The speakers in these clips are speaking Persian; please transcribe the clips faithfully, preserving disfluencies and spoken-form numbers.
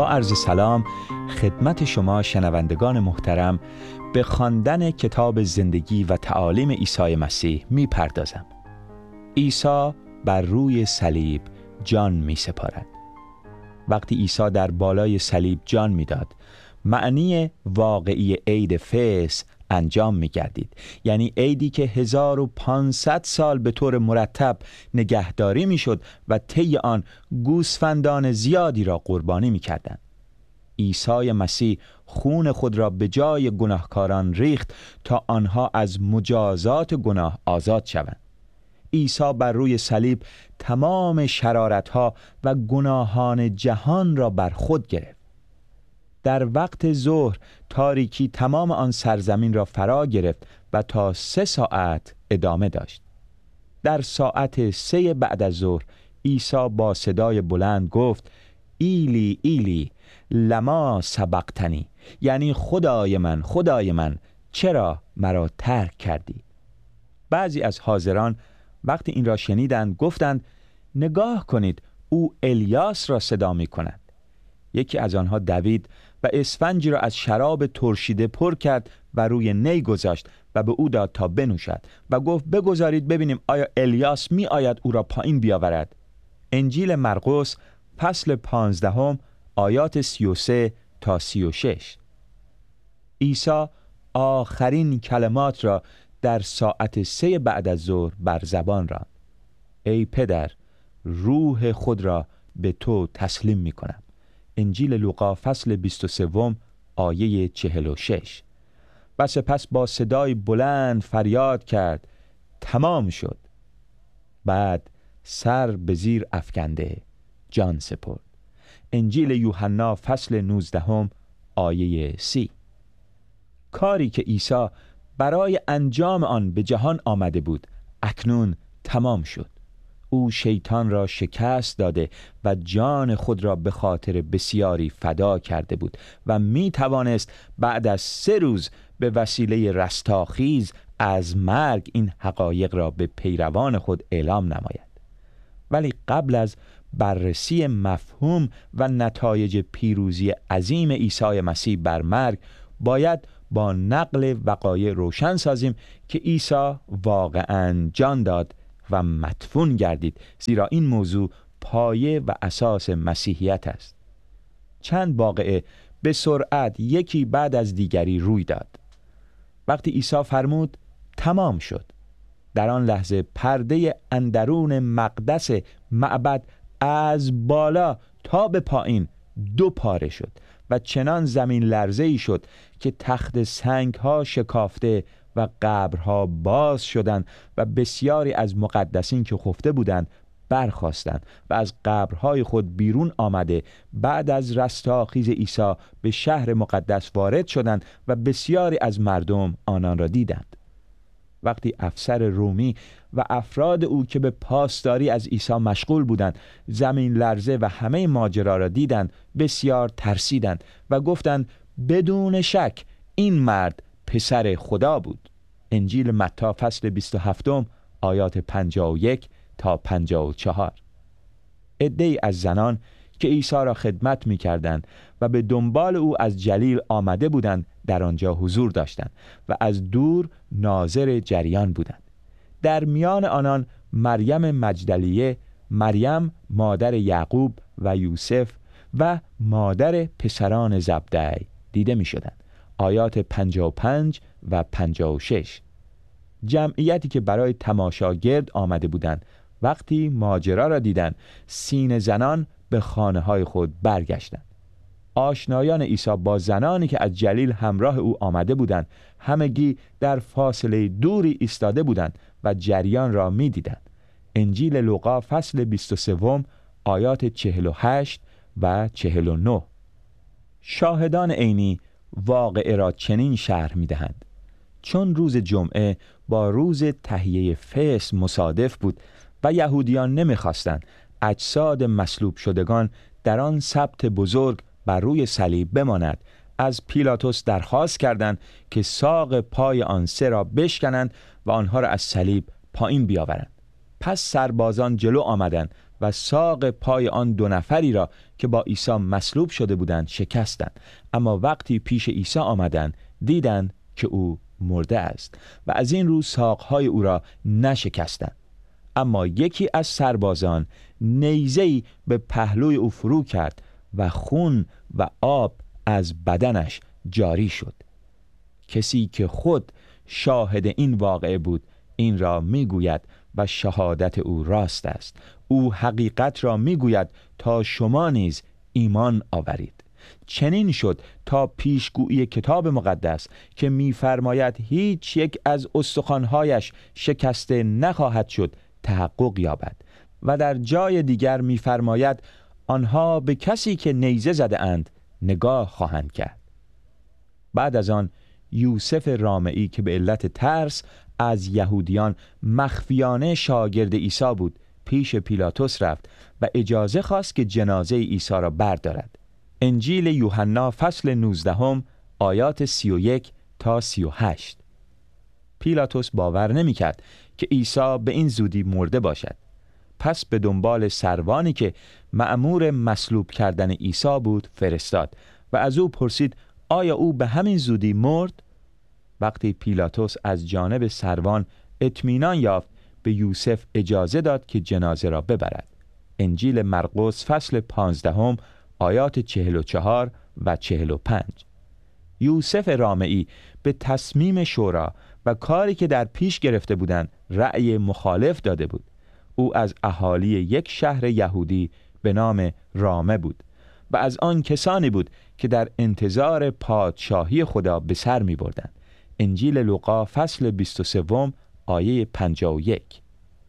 با عرض سلام خدمت شما شنوندگان محترم به خواندن کتاب زندگی و تعالیم عیسی مسیح می پردازم. عیسی بر روی صلیب جان می سپارد. وقتی عیسی در بالای صلیب جان می داد، معنی واقعی عید فصح انجام می گردید. یعنی عیدی که هزار و پانصد سال به طور مرتب نگهداری می شد و طی آن گوسفندان زیادی را قربانی می کردند. عیسی مسیح خون خود را به جای گناهکاران ریخت تا آنها از مجازات گناه آزاد شوند. عیسی بر روی صلیب تمام شرارت‌ها و گناهان جهان را بر خود گرفت. در وقت ظهر تاریکی تمام آن سرزمین را فرا گرفت و تا سه ساعت ادامه داشت. در ساعت سه بعد از ظهر عیسی با صدای بلند گفت: ایلی ایلی لما سبقتنی، یعنی خدای من خدای من چرا مرا ترک کردی؟ بعضی از حاضران وقتی این را شنیدند گفتند: نگاه کنید، او الیاس را صدا می کند. یکی از آنها دوید و اسفنجی را از شراب ترشیده پر کرد و روی نی گذاشت و به او داد تا بنوشد و گفت: بگذارید ببینیم آیا الیاس می آید او را پایین بیاورد. انجیل مرقس فصل پانزدهم آیات سی و سه تا سی و شش. عیسی آخرین کلمات را در ساعت سه بعد از ظهر بر زبان راند: ای پدر، روح خود را به تو تسلیم می کنم. انجیل لوقا فصل بیست و سه آیه چهل و شش. و سپس با صدای بلند فریاد کرد: تمام شد. بعد سر به زیر افکنده جان سپرد. انجیل یوحنا فصل نوزدهم آیه سی. کاری که عیسی برای انجام آن به جهان آمده بود اکنون تمام شد. او شیطان را شکست داده و جان خود را به خاطر بسیاری فدا کرده بود و می توانست بعد از سه روز به وسیله رستاخیز از مرگ این حقایق را به پیروان خود اعلام نماید. ولی قبل از بررسی مفهوم و نتایج پیروزی عظیم عیسی مسیح بر مرگ باید با نقل وقایع روشن سازیم که عیسی واقعاً جان داد و مدفون گردید، زیرا این موضوع پایه و اساس مسیحیت است. چند واقعه به سرعت یکی بعد از دیگری روی داد. وقتی عیسی فرمود تمام شد، در آن لحظه پرده اندرون مقدس معبد از بالا تا به پایین دو پاره شد و چنان زمین لرزه‌ای شد که تخت سنگ‌ها شکافته و قبرها باز شدند و بسیاری از مقدسین که خفته بودند برخاستند و از قبرهای خود بیرون آمده بعد از رستاخیز عیسی به شهر مقدس وارد شدند و بسیاری از مردم آنان را دیدند. وقتی افسر رومی و افراد او که به پاسداری از عیسی مشغول بودند زمین لرزه و همه ماجرا را دیدند، بسیار ترسیدند و گفتند: بدون شک این مرد پسر خدا بود. انجیل متی فصل بیست و هفت آیات پنجاه و یک تا پنجاه و چهار. عده‌ای از زنان که عیسی را خدمت می کردند و به دنبال او از جلیل آمده بودند در آنجا حضور داشتند و از دور ناظر جریان بودند. در میان آنان مریم مجدلیه، مریم مادر یعقوب و یوسف و مادر پسران زبدی دیده می شدند. آیات پنجاه و پنج و پنجاه و شش. جمعیتی که برای تماشا گرد آمده بودند وقتی ماجرا را دیدند سینه زنان به خانه های خود برگشتند. آشنایان عیسی با زنانی که از جلیل همراه او آمده بودند همگی در فاصله دوری ایستاده بودند و جریان را می دیدند. انجیل لوقا فصل بیست و سه آیات چهل و هشت و چهل و نه. شاهدان عینی واقعه را چنین شرح می دهند: چون روز جمعه با روز تهیه فصح مصادف بود و یهودیان نمی‌خواستند اجساد مصلوب شدگان در آن سبت بزرگ بر روی صلیب بماند، از پیلاطس درخواست کردند که ساق پای آن سه را بشکنند و آنها را از صلیب پایین بیاورند. پس سربازان جلو آمدند و ساق پای آن دو نفری را که با عیسی مصلوب شده بودند شکستند. اما وقتی پیش عیسی آمدند دیدند که او مرده است و از این رو ساقهای او را نشکستند. اما یکی از سربازان نیزه‌ای به پهلوی او فرو کرد و خون و آب از بدنش جاری شد. کسی که خود شاهد این واقعه بود این را میگوید و شهادت او راست است. او حقیقت را میگوید تا شما نیز ایمان آورید. چنین شد تا پیشگویی کتاب مقدس که می‌فرماید هیچ یک از استخوان‌هایش شکسته نخواهد شد تحقق یابد و در جای دیگر می‌فرماید آنها به کسی که نیزه زده اند نگاه خواهند کرد. بعد از آن یوسف رامئی که به علت ترس از یهودیان مخفیانه شاگرد عیسی بود پیش پیلاطس رفت و اجازه خواست که جنازه عیسی را بردارد. انجیل یوحنا فصل نوزدهم آیات سی و یک تا سی و هشت. پیلاطس باور نمی کرد که عیسی به این زودی مرده باشد. پس به دنبال سروانی که مأمور مصلوب کردن عیسی بود فرستاد و از او پرسید آیا او به همین زودی مرد؟ وقتی پیلاطس از جانب سروان اطمینان یافت به یوسف اجازه داد که جنازه را ببرد. انجیل مرقس فصل پانزدهم آیات چهل و چهار و چهل و پنج. یوسف رامئی به تصمیم شورا و کاری که در پیش گرفته بودند رأی مخالف داده بود. او از اهالی یک شهر یهودی به نام رامه بود و از آن کسانی بود که در انتظار پادشاهی خدا به سر می بردند. انجیل لوقا فصل بیست و سه آیه پنجاه و یک.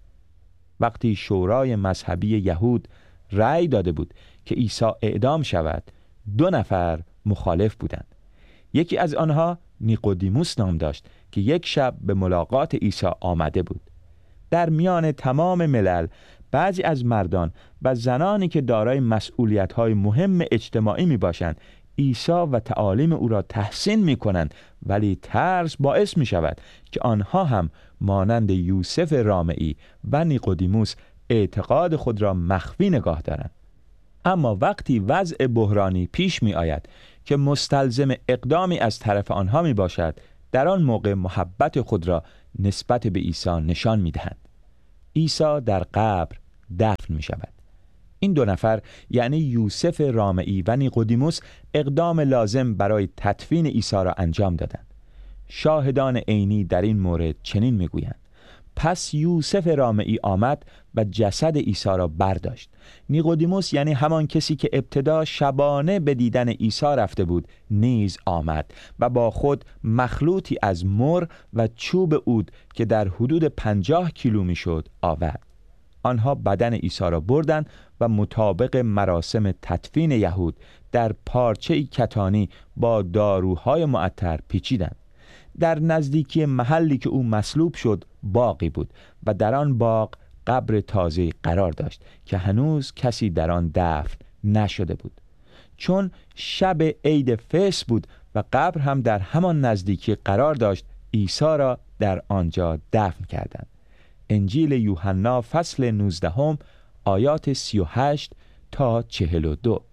وقتی شورای مذهبی یهود رأی داده بود که عیسی اعدام شود دو نفر مخالف بودند. یکی از آنها نیقودیموس نام داشت که یک شب به ملاقات عیسی آمده بود. در میان تمام ملل بعضی از مردان و زنانی که دارای مسئولیت‌های مهم اجتماعی میباشند عیسی و تعالیم او را تحسین میکنند، ولی ترس باعث میشود که آنها هم مانند یوسف رامئی و نیقودیموس اعتقاد خود را مخفی نگاه دارند. اما وقتی وضع بحرانی پیش می آید که مستلزم اقدامی از طرف آنها می باشد در آن موقع محبت خود را نسبت به عیسی نشان می دهند. عیسی در قبر دفن می شود. این دو نفر یعنی یوسف رامئی و نیقودیموس اقدام لازم برای تدفین عیسی را انجام دادند. شاهدان عینی در این مورد چنین می گویند: پس یوسف رامئی آمد و جسد عیسی را برداشت. نیقودیموس یعنی همان کسی که ابتدا شبانه به دیدن عیسی رفته بود نیز آمد و با خود مخلوطی از مر و چوب عود که در حدود پنجاه کیلو می شد آورد. آنها بدن عیسی را بردند و مطابق مراسم تدفین یهود در پارچه‌ای کتانی با داروهای معطر پیچیدند. در نزدیکی محلی که او مصلوب شد باغی بود و در آن باغ قبر تازه قرار داشت که هنوز کسی در آن دفن نشده بود. چون شب عید فصح بود و قبر هم در همان نزدیکی قرار داشت عیسی را در آنجا دفن کردند. انجیل یوحنا فصل نوزدهم آیات سی و هشت تا چهل و دو.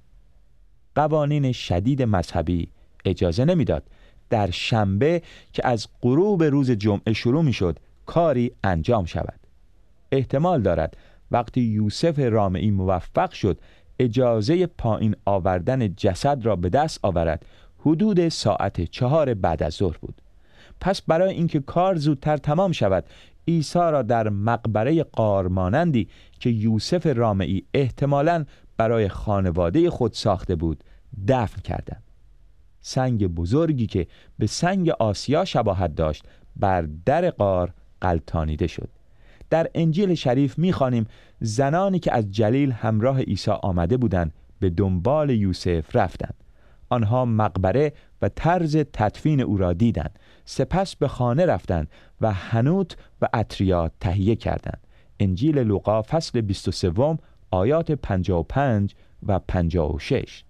قوانین شدید مذهبی اجازه نمیداد در شنبه که از غروب روز جمعه شروع می شد کاری انجام شود. احتمال دارد وقتی یوسف رامئی موفق شد اجازه پایین آوردن جسد را به دست آورد حدود ساعت چهار بعد از ظهر بود. پس برای اینکه کار زودتر تمام شود عیسی را در مقبره غارمانندی که یوسف رامئی احتمالاً برای خانواده خود ساخته بود دفن کردند. سنگ بزرگی که به سنگ آسیا شباهت داشت بر در غار غلتانیده شد. در انجیل شریف می‌خوانیم زنانی که از جلیل همراه عیسی آمده بودند به دنبال یوسف رفتند. آنها مقبره و طرز تدفین او را دیدند. سپس به خانه رفتند و حنوط و عطریات تهیه کردند. انجیل لوقا فصل بیست و سه آیات پنجاه و پنج و پنجاه و شش.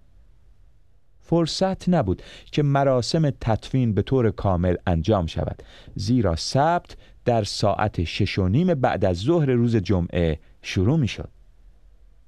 فرصت نبود که مراسم تدفین به طور کامل انجام شود، زیرا سبت در ساعت شش و نیم بعد از ظهر روز جمعه شروع می شد.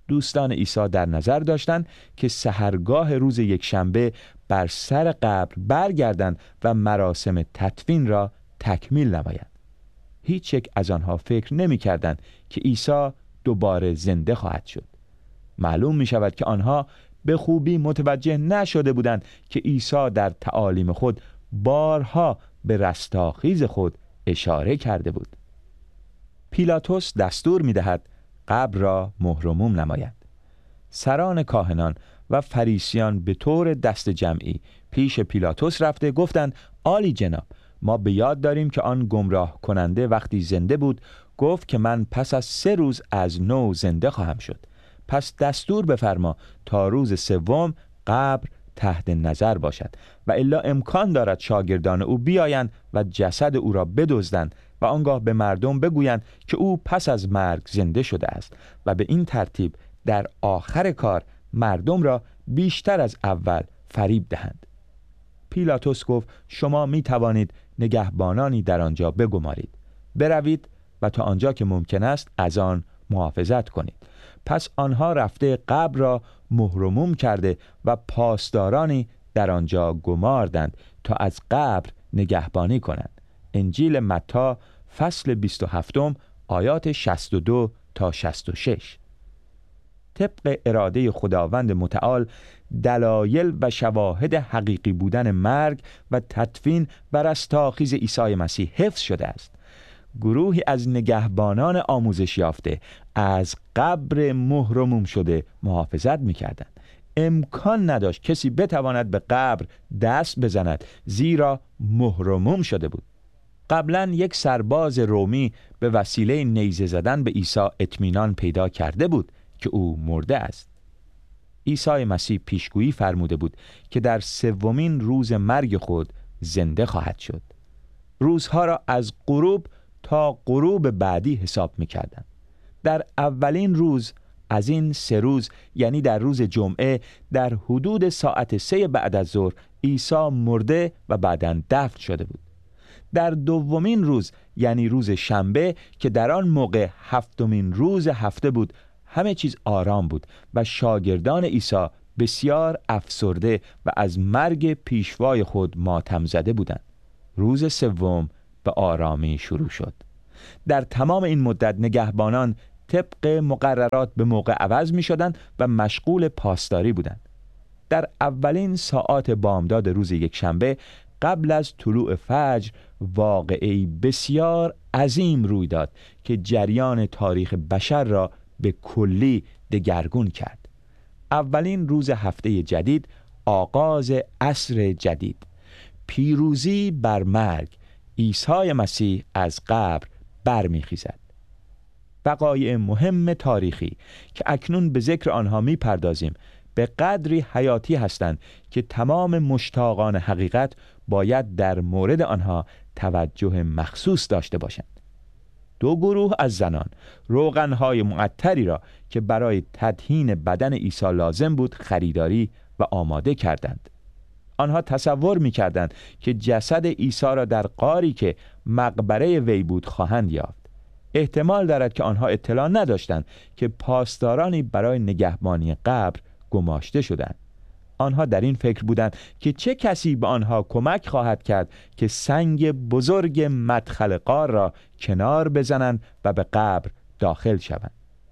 دوستان عیسی در نظر داشتند که سحرگاه روز یکشنبه بر سر قبر برگردند و مراسم تدفین را تکمیل نمایند. هیچ یک از آنها فکر نمی کردند که عیسی دوباره زنده خواهد شد. معلوم می شود که آنها به خوبی متوجه نشده بودند که عیسی در تعالیم خود بارها به رستاخیز خود اشاره کرده بود. پیلاطس دستور می دهد قبر را مهر و موم نمایند. سران کاهنان و فریسیان به طور دست جمعی پیش پیلاطس رفته گفتند عالی جناب، ما به یاد داریم که آن گمراه کننده وقتی زنده بود گفت که من پس از سه روز از نو زنده خواهم شد. پس دستور بفرما تا روز سوم قبر تحت نظر باشد و الا امکان دارد شاگردان او بیایند و جسد او را بدزدند و آنگاه به مردم بگویند که او پس از مرگ زنده شده است و به این ترتیب در آخر کار مردم را بیشتر از اول فریب دهند. پیلاطس گفت شما می توانید نگهبانانی در آنجا بگمارید. بروید و تا آنجا که ممکن است از آن محافظت کنید. پس آنها رفته قبر را مهر و موم کرده و پاسدارانی در آنجا گماردند تا از قبر نگهبانی کنند. انجیل متی فصل بیست و هفت آیات شصت و دو تا شصت و شش. طبق اراده خداوند متعال دلایل و شواهد حقیقی بودن مرگ و تدفین و رستاخیز عیسی مسیح حفظ شده است. گروهی از نگهبانان آموزش یافته از قبر مهر و موم شده محافظت می‌کردند. امکان نداشت کسی بتواند به قبر دست بزند زیرا مهر و موم شده بود. قبلا یک سرباز رومی به وسیله نیزه زدن به عیسی اطمینان پیدا کرده بود که او مرده است. عیسی مسیح پیشگویی فرموده بود که در سومین روز مرگ خود زنده خواهد شد. روزها را از غروب تا غروب بعدی حساب می‌کردند. در اولین روز از این سه روز یعنی در روز جمعه در حدود ساعت سه بعد از ظهر عیسی مرده و بعداً دفن شده بود. در دومین روز یعنی روز شنبه که در آن موقع هفتمین روز هفته بود همه چیز آرام بود و شاگردان عیسی بسیار افسرده و از مرگ پیشوای خود ماتم زده بودند. روز سوم به آرامی شروع شد. در تمام این مدت نگهبانان طبق مقررات به موقع عوض می شدند و مشغول پاسداری بودند. در اولین ساعات بامداد روز یکشنبه قبل از طلوع فجر واقعه‌ای بسیار عظیم روی داد که جریان تاریخ بشر را به کلی دگرگون کرد. اولین روز هفته جدید، آغاز عصر جدید، پیروزی بر مرگ، عیسی مسیح از قبر برمیخیزد. وقایع مهم تاریخی که اکنون به ذکر آنها میپردازیم به قدری حیاتی هستند که تمام مشتاقان حقیقت باید در مورد آنها توجه مخصوص داشته باشند. دو گروه از زنان روغنهای معطری را که برای تدهین بدن عیسی لازم بود خریداری و آماده کردند. آنها تصور می‌کردند که جسد عیسی را در غاری که مقبره وی بود خواهند یافت. احتمال دارد که آنها اطلاع نداشتند که پاسدارانی برای نگهبانی قبر گماشته شدند. آنها در این فکر بودند که چه کسی به آنها کمک خواهد کرد که سنگ بزرگ مدخل غار را کنار بزنند و به قبر داخل شوند.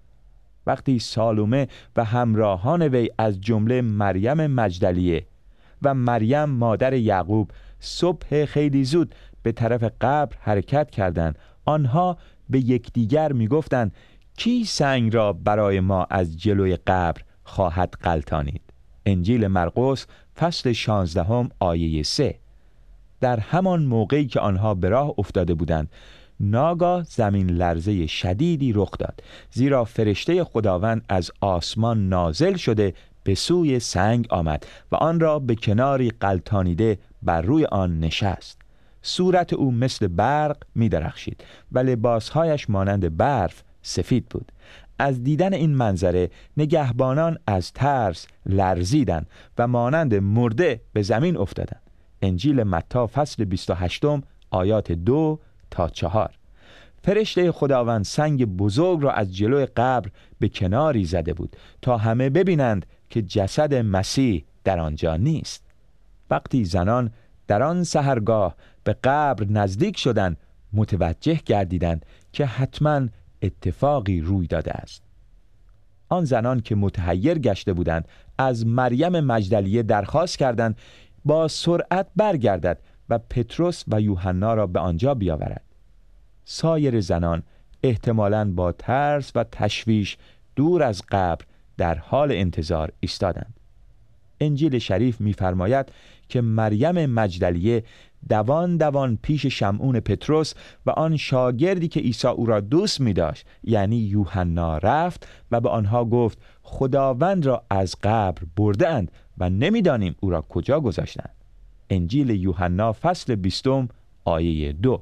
وقتی سالومه و همراهان وی از جمله مریم مجدلیه و مریم مادر یعقوب صبح خیلی زود به طرف قبر حرکت کردند، آنها به یکدیگر میگفتند کی سنگ را برای ما از جلوی قبر خواهد غلطانید؟ انجیل مرقس فصل شانزدهم آیه سه. در همان موقعی که آنها به راه افتاده بودند ناگاه زمین لرزه شدیدی رخ داد، زیرا فرشته خداوند از آسمان نازل شده به سوی سنگ آمد و آن را به کناری غلطانیده بر روی آن نشست. صورت او مثل برق می درخشید و لباسهایش مانند برف سفید بود. از دیدن این منظره نگهبانان از ترس لرزیدند و مانند مرده به زمین افتادند. انجیل متی فصل بیست و هشت آیات دو تا چهار. فرشته خداوند سنگ بزرگ را از جلوی قبر به کناری زده بود تا همه ببینند که جسد مسیح در آنجا نیست. وقتی زنان در آن سحرگاه به قبر نزدیک شدند، متوجه گردیدند که حتما اتفاقی روی داده است. آن زنان که متحیر گشته بودند از مریم مجدلیه درخواست کردند با سرعت برگردد و پتروس و یوحنا را به آنجا بیاورد. سایر زنان احتمالاً با ترس و تشویش دور از قبر در حال انتظار ایستادند. انجیل شریف می‌فرماید که مریم مجدلیه دوان دوان پیش شمعون پتروس و آن شاگردی که عیسی او را دوست می‌داشت یعنی یوحنا رفت و به آنها گفت خداوند را از قبر برده‌اند و نمی‌دانیم او را کجا گذاشتند. انجیل یوحنا فصل بیستم آیه دو.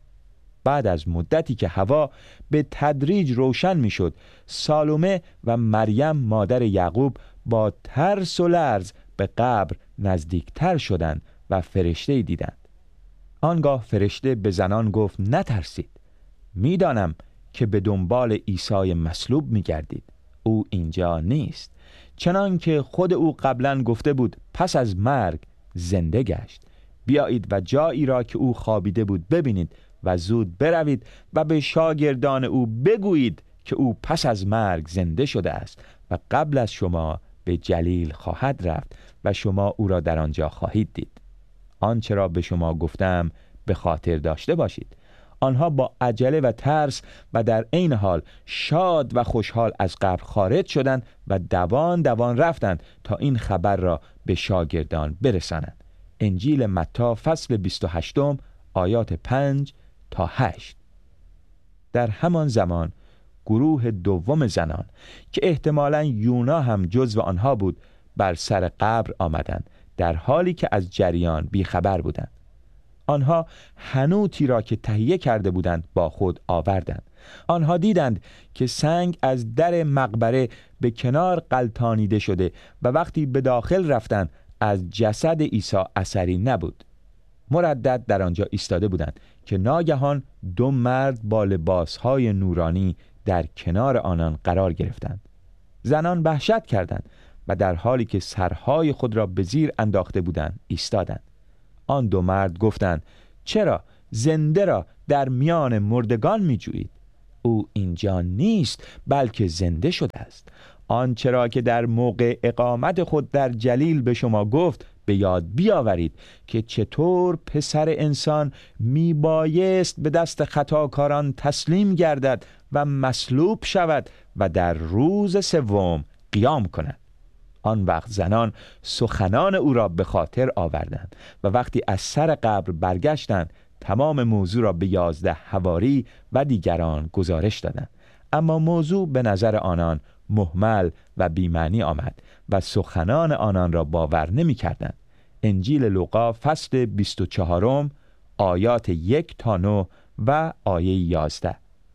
بعد از مدتی که هوا به تدریج روشن می‌شد، سالومه و مریم مادر یعقوب با ترس و لرز به قبر نزدیکتر شدند و فرشته دیدند. آنگاه فرشته به زنان گفت نترسید، میدانم که به دنبال عیسی مصلوب میگردید. او اینجا نیست، چنان که خود او قبلا گفته بود پس از مرگ زنده گشت. بیایید و جایی را که او خوابیده بود ببینید و زود بروید و به شاگردان او بگویید که او پس از مرگ زنده شده است و قبل از شما به جلیل خواهد رفت و شما او را در آنجا خواهید دید. آنچه را به شما گفتم به خاطر داشته باشید. آنها با عجله و ترس و در عین حال شاد و خوشحال از قبر خارج شدند و دوان دوان رفتند تا این خبر را به شاگردان برسانند. انجیل متی فصل بیست و هشت آیات پنج تا هشت. در همان زمان گروه دوم زنان که احتمالاً یونا هم جزو آنها بود بر سر قبر آمدند، در حالی که از جریان بیخبر بودند. آنها حنوطی را که تهیه کرده بودند با خود آوردند. آنها دیدند که سنگ از در مقبره به کنار غلطانیده شده و وقتی به داخل رفتند از جسد عیسی اثری نبود. مردد در آنجا ایستاده بودند که ناگهان دو مرد با لباسهای نورانی در کنار آنان قرار گرفتند. زنان وحشت کردند و در حالی که سرهای خود را به زیر انداخته بودند ایستادند. آن دو مرد گفتند چرا زنده را در میان مردگان می جویید؟ او اینجا نیست بلکه زنده شده است. آنچه را که در موقع اقامت خود در جلیل به شما گفت به یاد بیاورید که چطور پسر انسان می بایست به دست خطاکاران تسلیم گردد و مصلوب شود و در روز سوم قیام کند. آن وقت زنان سخنان او را به خاطر آوردند و وقتی از سر قبر برگشتند تمام موضوع را به یازده حواری و دیگران گزارش دادند. اما موضوع به نظر آنان مهمل و بی‌معنی آمد و سخنان آنان را باور نمی کردند. انجیل لوقا فصل بیست و چهار آیات یک تا نه و آیه یازده.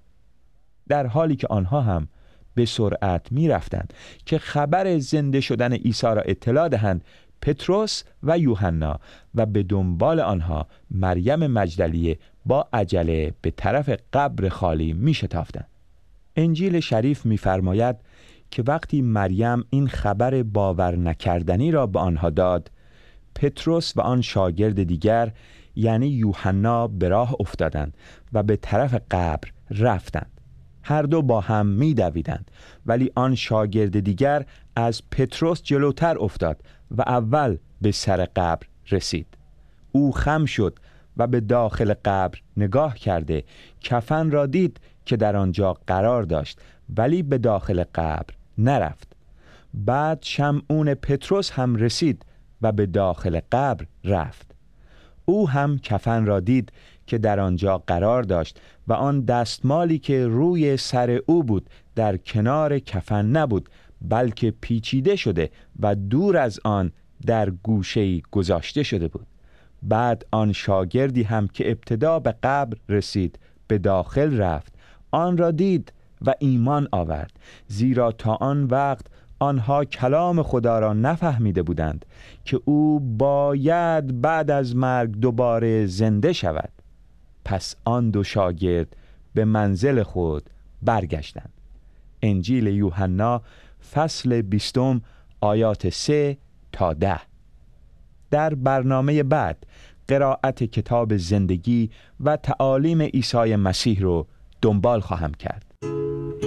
در حالی که آنها هم به سرعت می رفتند که خبر زنده شدن عیسی را اطلاع دهند، پتروس و یوحنا و به دنبال آنها مریم مجدلیه با عجله به طرف قبر خالی می شتافتند. انجیل شریف می فرماید که وقتی مریم این خبر باور نکردنی را به آنها داد، پتروس و آن شاگرد دیگر یعنی یوحنا به راه افتادند و به طرف قبر رفتند. هر دو با هم می دویدند، ولی آن شاگرد دیگر از پتروس جلوتر افتاد و اول به سر قبر رسید. او خم شد و به داخل قبر نگاه کرده کفن را دید که در آنجا قرار داشت، ولی به داخل قبر نرفت. بعد شمعون پتروس هم رسید و به داخل قبر رفت. او هم کفن را دید که در آنجا قرار داشت و آن دستمالی که روی سر او بود در کنار کفن نبود، بلکه پیچیده شده و دور از آن در گوشه‌ای گذاشته شده بود. بعد آن شاگردی هم که ابتدا به قبر رسید به داخل رفت، آن را دید و ایمان آورد، زیرا تا آن وقت آنها کلام خدا را نفهمیده بودند که او باید بعد از مرگ دوباره زنده شود. پس آن دو شاگرد به منزل خود برگشتند. انجیل یوحنا فصل بیستم آیات سه تا ده. در برنامه بعد قرائت کتاب زندگی و تعالیم عیسی مسیح رو دنبال خواهم کرد.